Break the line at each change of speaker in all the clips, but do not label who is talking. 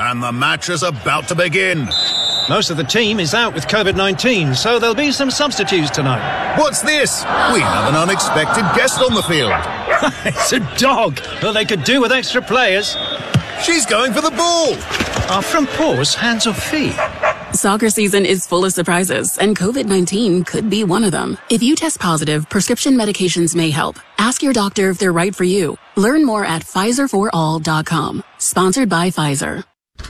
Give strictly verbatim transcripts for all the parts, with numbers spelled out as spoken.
And the match is about to begin.
Most of the team is out with COVID nineteen, so there'll be some substitutes tonight.
What's this? We have an unexpected guest on the field.
It's a dog. Well, they could do with extra players.
She's going for the ball.
Are front paws hands or feet?
Soccer season is full of surprises, and COVID nineteen could be one of them. If you test positive, prescription medications may help. Ask your doctor if they're right for you. Learn more at Pfizer for all dot com. Sponsored by Pfizer.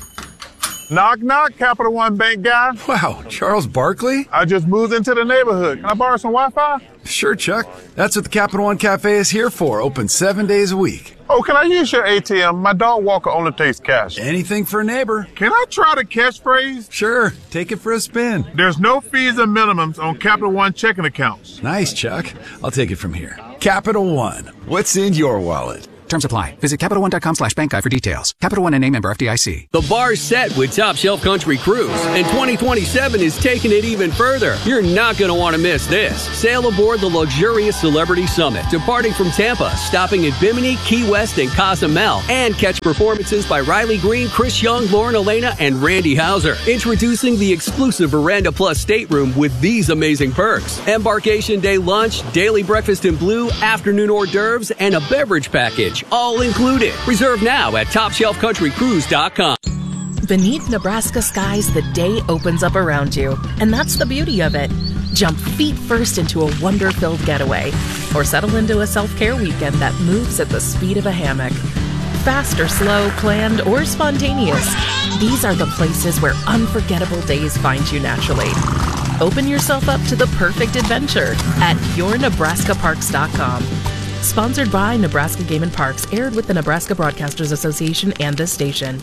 Knock, knock, Capital One Bank guy.
Wow, Charles Barkley?
I just moved into the neighborhood. Can I borrow some Wi-Fi?
Sure, Chuck. That's what the Capital One Cafe is here for, open seven days a week.
Oh, can I use your A T M? My dog Walker only takes cash.
Anything for a neighbor.
Can I try the catchphrase?
Sure, take it for a spin.
There's no fees and minimums on Capital One checking accounts.
Nice, Chuck. I'll take it from here. Capital One. What's in your wallet?
Terms apply. Visit Capital One dot com slash bank guide for details. Capital One N A member F D I C.
The bar's set with Top Shelf Country Cruise, and twenty twenty-seven is taking it even further. You're not going to want to miss this. Sail aboard the luxurious Celebrity Summit, departing from Tampa, stopping at Bimini, Key West, and Cozumel, and catch performances by Riley Green, Chris Young, Lauren Elena, and Randy Hauser. Introducing the exclusive Veranda Plus stateroom with these amazing perks. Embarkation day lunch, daily breakfast in blue, afternoon hors d'oeuvres, and a beverage package. All included. Reserve now at top shelf country cruise dot com.
Beneath Nebraska skies, the day opens up around you. And that's the beauty of it. Jump feet first into a wonder-filled getaway. Or settle into a self-care weekend that moves at the speed of a hammock. Fast or slow, planned or spontaneous, these are the places where unforgettable days find you naturally. Open yourself up to the perfect adventure at your nebraska parks dot com. Sponsored by Nebraska Game and Parks, aired with the Nebraska Broadcasters Association and this station.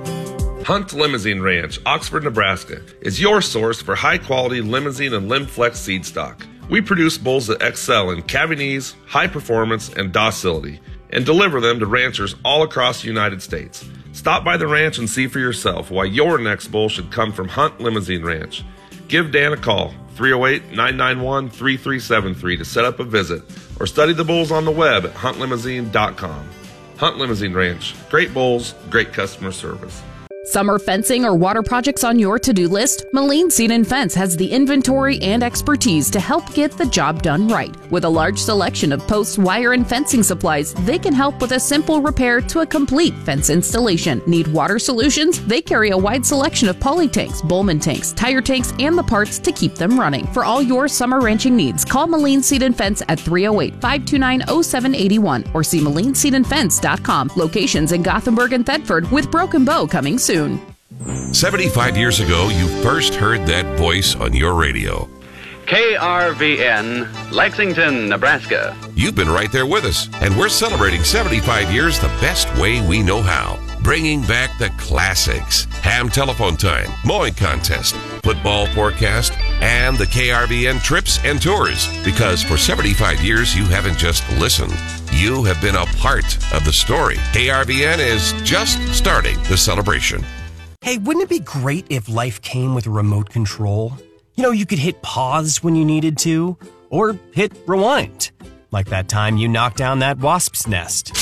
Hunt Limousine Ranch, Oxford, Nebraska, is your source for high-quality limousine and Limflex seed stock. We produce bulls that excel in calving ease, high performance, and docility, and deliver them to ranchers all across the United States. Stop by the ranch and see for yourself why your next bull should come from Hunt Limousine Ranch. Give Dan a call, three oh eight, nine nine one, three three seven three, to set up a visit, or study the bulls on the web at hunt limousine dot com. Hunt Limousine Ranch. Great bulls, great customer service.
Summer fencing or water projects on your to-do list? Moline Seed and Fence has the inventory and expertise to help get the job done right. With a large selection of posts, wire, and fencing supplies, they can help with a simple repair to a complete fence installation. Need water solutions? They carry a wide selection of poly tanks, Bowman tanks, tire tanks, and the parts to keep them running. For all your summer ranching needs, call Moline Seed and Fence at three oh eight, five two nine, oh seven eight one or see moline seed and fence dot com. Locations in Gothenburg and Thetford, with Broken Bow coming soon.
seventy-five years ago, you first heard that voice on your radio.
K R V N, Lexington, Nebraska.
You've been right there with us, and we're celebrating seventy-five years the best way we know how. Bringing back the classics, ham telephone time, mowing contest, football forecast, and the K R V N trips and tours. Because for seventy-five years, you haven't just listened. You have been a part of the story. K R V N is just starting the celebration.
Hey, wouldn't it be great if life came with a remote control? You know, you could hit pause when you needed to, or hit rewind. Like that time you knocked down that wasp's nest.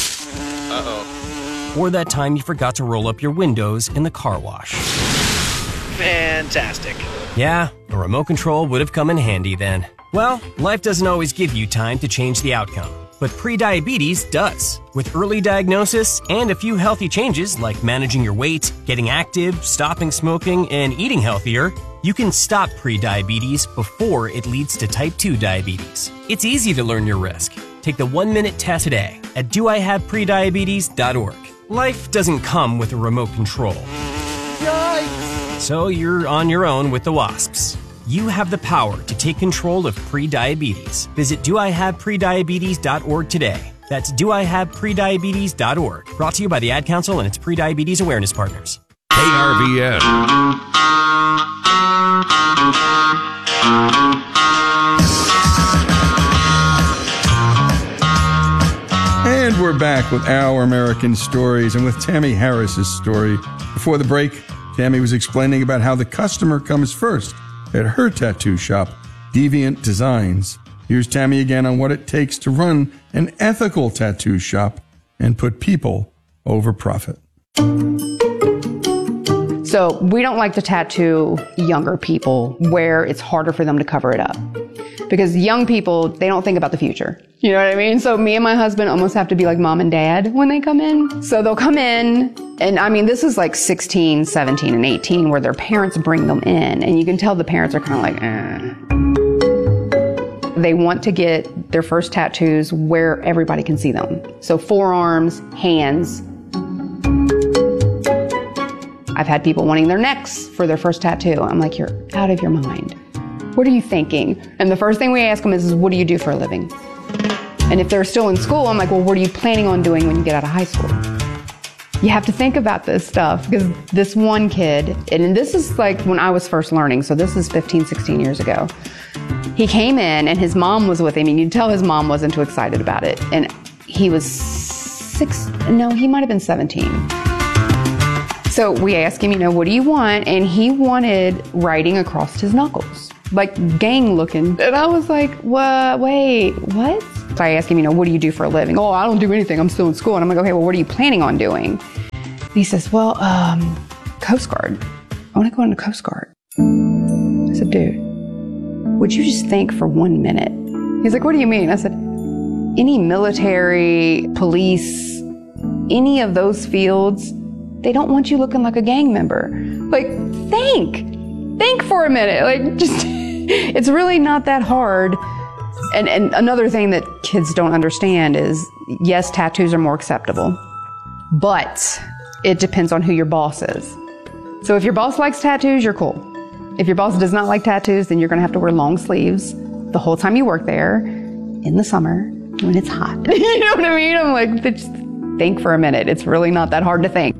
Uh-oh.
Or that time you forgot to roll up your windows in the car wash.
Fantastic.
Yeah, a remote control would have come in handy then. Well, life doesn't always give you time to change the outcome. But prediabetes does. With early diagnosis and a few healthy changes like managing your weight, getting active, stopping smoking, and eating healthier, you can stop prediabetes before it leads to type two diabetes. It's easy to learn your risk. Take the one-minute test today at do I have prediabetes dot org. Life doesn't come with a remote control. Yikes! So you're on your own with the wasps. You have the power to take control of prediabetes. Visit do I have prediabetes dot org today. That's do I have prediabetes dot org. Brought to you by the Ad Council and its Prediabetes Awareness Partners.
K R V N.
And we're back with Our American Stories and with Tammy Harris's story. Before the break, Tammy was explaining about how the customer comes first at her tattoo shop, Deviant Designs. Here's Tammy again on what it takes to run an ethical tattoo shop and put people over profit.
So we don't like to tattoo younger people where it's harder for them to cover it up. Because young people, they don't think about the future. You know what I mean? So me and my husband almost have to be like mom and dad when they come in. So they'll come in, and I mean, this is like sixteen, seventeen, and eighteen where their parents bring them in. And you can tell the parents are kind of like, eh. They want to get their first tattoos where everybody can see them. So forearms, hands. I've had people wanting their necks for their first tattoo. I'm like, you're out of your mind. What are you thinking? And the first thing we ask them is, what do you do for a living? And if they're still in school, I'm like, well, what are you planning on doing when you get out of high school? You have to think about this stuff, because this one kid, and this is like when I was first learning, so this is fifteen, sixteen years ago. He came in and his mom was with him, and you could tell his mom wasn't too excited about it. And he was six, no, he might have been seventeen. So we asked him, you know, what do you want? And he wanted writing across his knuckles, like gang looking. And I was like, what, wait, what? So I asked him, you know, what do you do for a living? Oh, I don't do anything. I'm still in school. And I'm like, okay, well, what are you planning on doing? And he says, well, um, Coast Guard. I want to go into Coast Guard. I said, dude, would you just think for one minute? He's like, what do you mean? I said, any military, police, any of those fields, they don't want you looking like a gang member. Like, think, think for a minute. Like, just, it's really not that hard. And, and another thing that kids don't understand is, yes, tattoos are more acceptable, but it depends on who your boss is. So if your boss likes tattoos, you're cool. If your boss does not like tattoos, then you're gonna have to wear long sleeves the whole time you work there in the summer when it's hot. You know what I mean? I'm like, just think for a minute. It's really not that hard to think.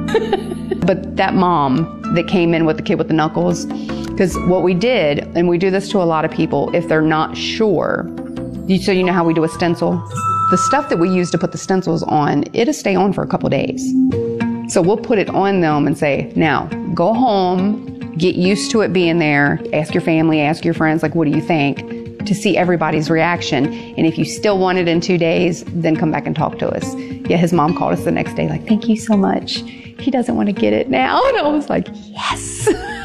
But that mom that came in with the kid with the knuckles, because what we did, and we do this to a lot of people, if they're not sure, you, so you know how we do a stencil? The stuff that we use to put the stencils on, it'll stay on for a couple days. So we'll put it on them and say, now, go home, get used to it being there, ask your family, ask your friends, like, what do you think? To see everybody's reaction. And if you still want it in two days, then come back and talk to us. Yeah, his mom called us the next day, like, thank you so much. He doesn't want to get it now. And I was like, yes.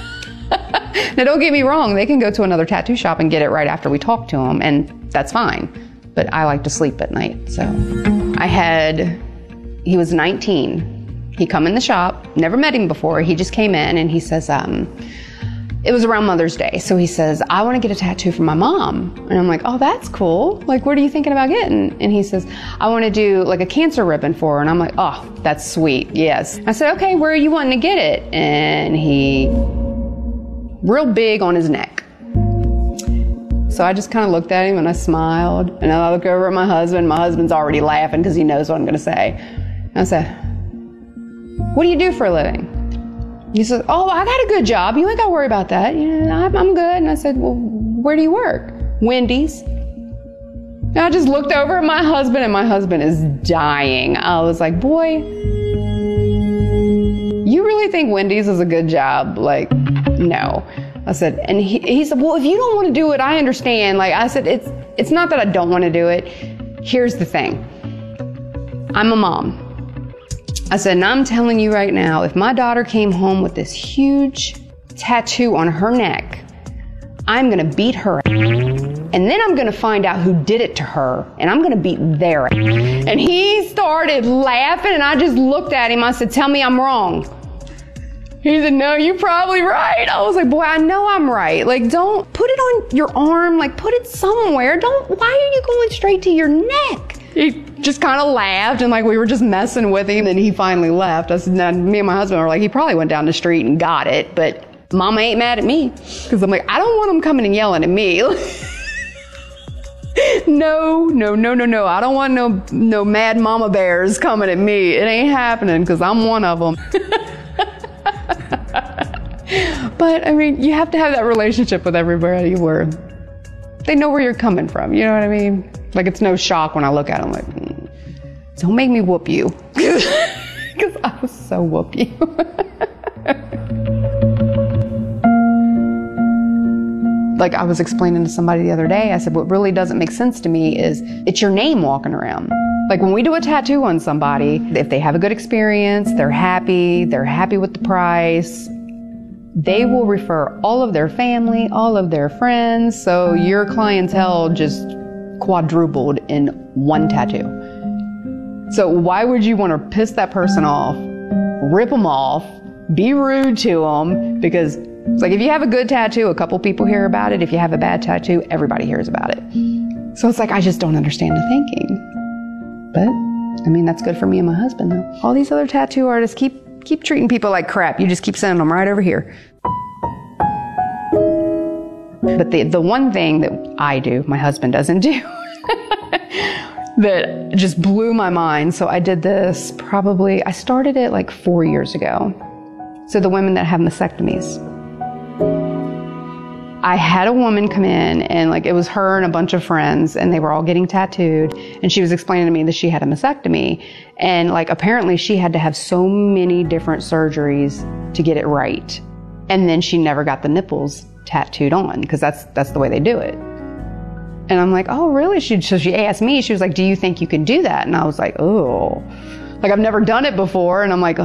Now, don't get me wrong. They can go to another tattoo shop and get it right after we talk to them, and that's fine. But I like to sleep at night. So I had, he was nineteen. He come in the shop, never met him before. He just came in and he says, um, it was around Mother's Day. So he says, I want to get a tattoo for my mom. And I'm like, oh, that's cool. Like, what are you thinking about getting? And he says, I want to do like a cancer ribbon for her. And I'm like, oh, that's sweet. Yes. I said, okay, where are you wanting to get it? And he, real big on his neck. So I just kind of looked at him and I smiled. And I look over at my husband. My husband's already laughing because he knows what I'm going to say. And I said, what do you do for a living? He said, oh, I got a good job. You ain't got to worry about that. You know, I'm, I'm good. And I said, well, where do you work? Wendy's. And I just looked over at my husband, and my husband is dying. I was like, boy, you really think Wendy's is a good job? Like, no. I said, and he, he said, well, if you don't want to do it, I understand. Like, I said, it's, it's not that I don't want to do it. Here's the thing. I'm a mom. I said, and I'm telling you right now, if my daughter came home with this huge tattoo on her neck, I'm going to beat her. And then I'm going to find out who did it to her, and I'm going to beat their. And he started laughing, and I just looked at him. I said, tell me I'm wrong. He said, no, you're probably right. I was like, boy, I know I'm right. Like, don't put it on your arm. Like, put it somewhere. Don't, why are you going straight to your neck? He just kind of laughed, and like we were just messing with him, and he finally left. I said, now, me and my husband were like, he probably went down the street and got it, but Mama ain't mad at me. Because I'm like, I don't want him coming and yelling at me. No, no, no, no, no. I don't want no, no mad mama bears coming at me. It ain't happening, because I'm one of them. But, I mean, you have to have that relationship with everybody where they know where you're coming from. You know what I mean? Like, it's no shock when I look at them like, mm, don't make me whoop you. Because I will so whoop you. Like I was explaining to somebody the other day, I said, what really doesn't make sense to me is it's your name walking around. Like when we do a tattoo on somebody, if they have a good experience, they're happy, they're happy with the price, they will refer all of their family, all of their friends, so your clientele just quadrupled in one tattoo. So why would you want to piss that person off, rip them off, be rude to them? Because it's like if you have a good tattoo, a couple people hear about it. If you have a bad tattoo, everybody hears about it. So it's like, I just don't understand the thinking. But, I mean, that's good for me and my husband, though. All these other tattoo artists keep keep treating people like crap. You just keep sending them right over here. But the, the one thing that I do, my husband doesn't do, that just blew my mind. So I did this probably, I started it like four years ago. So the women that have mastectomies. I had a woman come in and like it was her and a bunch of friends and they were all getting tattooed and she was explaining to me that she had a mastectomy and like apparently she had to have so many different surgeries to get it right. And then she never got the nipples tattooed on because that's that's the way they do it. And I'm like, oh really? She, so she asked me, she was like, do you think you can do that? And I was like, oh, like I've never done it before. And I'm like,